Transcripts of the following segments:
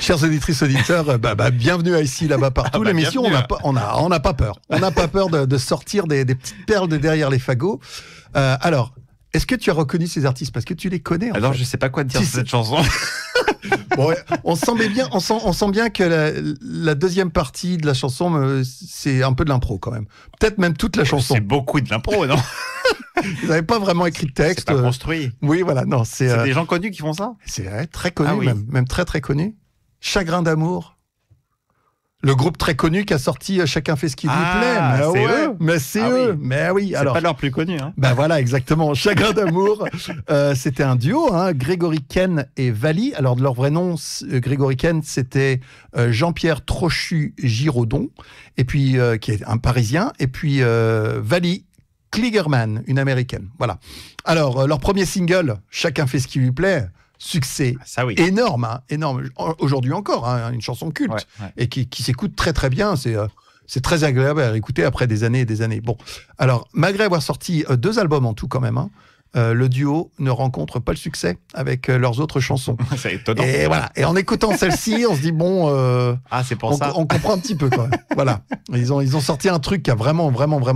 Chers auditrices, auditeurs, bienvenue à Ici, là-bas, partout. L'émission, on n'a pas peur. On n'a pas peur de sortir des petites perles de derrière les fagots. Alors, est-ce que tu as reconnu ces artistes? Parce que tu les connais. Alors, je sais pas quoi dire de cette chanson. Bon, on sent bien que la deuxième partie de la chanson, c'est un peu de l'impro quand même. Peut-être même toute la chanson. C'est beaucoup de l'impro, non? Ils n'avaient pas vraiment écrit de texte. C'est pas construit. Oui, voilà. Non, c'est des gens connus qui font ça. C'est vrai, très connu, même très très connu. Chagrin d'amour. Le groupe très connu qui a sorti Chacun fait ce qu'il lui plaît. Mais c'est eux. Mais c'est eux. Oui. Mais oui. C'est pas leur plus connu. Hein. Ben voilà, exactement. Chagrin d'amour. C'était un duo, Grégory Ken et Vali. Alors de leur vrai nom, Grégory Ken, c'était Jean-Pierre Trochu-Giraudon, et puis qui est un Parisien, et puis Vali Kligerman, une Américaine. Voilà. Alors leur premier single, Chacun fait ce qui lui plaît. Succès énorme, énorme. Aujourd'hui encore, une chanson culte et qui s'écoute très très bien. C'est très agréable à écouter après des années et des années. Bon, alors malgré avoir sorti 2 albums en tout quand même, le duo ne rencontre pas le succès avec leurs autres chansons. C'est étonnant. Et voilà. Et en écoutant celle-ci, on se dit bon, c'est pour ça. On comprend un petit peu quoi. Voilà. Ils ont sorti un truc qui a vraiment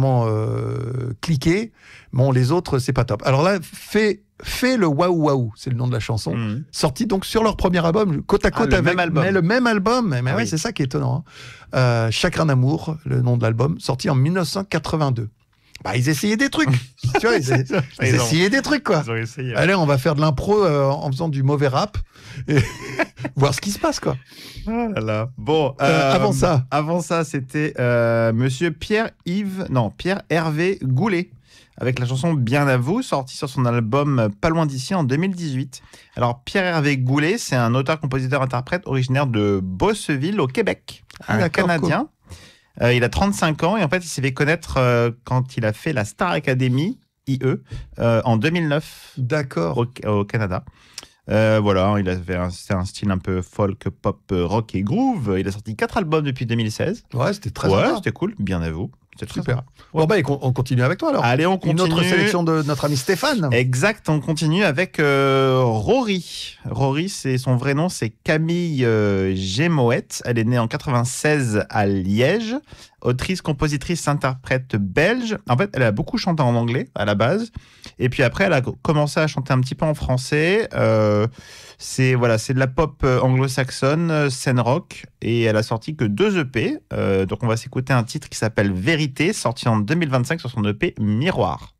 cliqué. Bon, les autres c'est pas top. Alors là, fait le Waouh Waouh, c'est le nom de la chanson, sorti donc sur leur premier album, côte à côte avec le même album. Mais oui, c'est ça qui est étonnant. Chagrin d'amour, le nom de l'album, sorti en 1982. Ils essayaient des trucs. Tu vois, ils essayaient des trucs, quoi. Allez, on va faire de l'impro en faisant du mauvais rap et voir ce qui se passe, quoi. Oh là là. Bon, avant ça, c'était monsieur Pierre-Hervé Goulet, avec la chanson Bien à vous, sortie sur son album Pas loin d'ici en 2018. Alors, Pierre-Hervé Goulet, c'est un auteur-compositeur-interprète originaire de Beauceville, au Québec. Un Canadien. Cool. Il a 35 ans et en fait, il s'est fait connaître quand il a fait la Star Academy, IE, en 2009. D'accord. Au Canada. Voilà, c'était un style un peu folk, pop, rock et groove. Il a sorti 4 albums depuis 2016. Ouais, c'était très sympa. C'était cool. Bien à vous. C'est super. Bon, on continue avec toi alors. Allez, on continue. Une autre sélection de notre ami Stéphane. Exact, on continue avec Rory. Rory, son vrai nom, c'est Camille Gémoët. Elle est née en 96 à Liège. Autrice, compositrice, interprète belge. En fait, elle a beaucoup chanté en anglais à la base. Et puis après, elle a commencé à chanter un petit peu en français. C'est de la pop anglo-saxonne, scène rock. Et elle a sorti que 2 EP. Donc on va s'écouter un titre qui s'appelle Vérité, sorti en 2025 sur son EP Miroir.